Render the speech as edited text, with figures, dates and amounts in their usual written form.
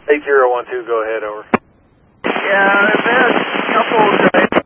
8012, go ahead, over. Yeah, I've had a couple